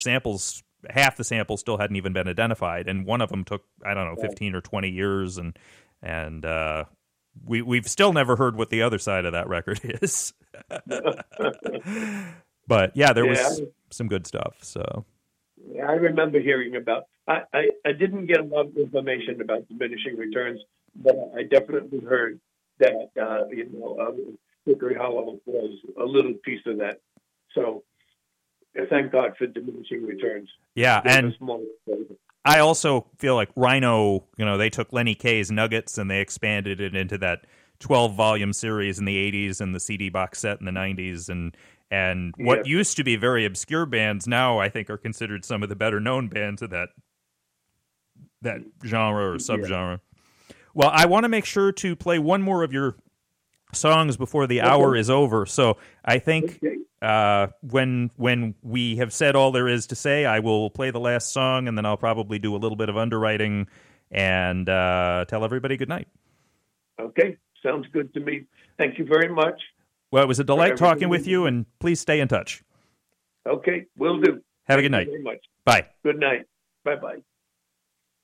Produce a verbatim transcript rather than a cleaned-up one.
samples, half the samples still hadn't even been identified, and one of them took, I don't know, fifteen or twenty years, and and uh, we we've still never heard what the other side of that record is. But yeah, there Yeah. was some good stuff. So Yeah, I remember hearing about. I, I, I didn't get a lot of information about diminishing returns, but I definitely heard that uh, you know uh, Hickory Hollow was a little piece of that. So uh, thank God for diminishing returns. yeah, There's and a small flavor. I also feel like Rhino, you know, they took Lenny Kaye's Nuggets and they expanded it into that twelve volume series in the eighties and the C D box set in the nineties, and and what Yeah. used to be very obscure bands now I think are considered some of the better known bands of that that genre or subgenre. Well, I want to make sure to play one more of your songs before the hour is over. So I think Okay. uh, when when we have said all there is to say, I will play the last song, and then I'll probably do a little bit of underwriting and uh, tell everybody good night. Okay, sounds good to me. Thank you very much. Well, it was a delight everything talking with you you, and please stay in touch. Okay, will do. Have a Thank good night. you very much. Bye. Good night. Bye bye.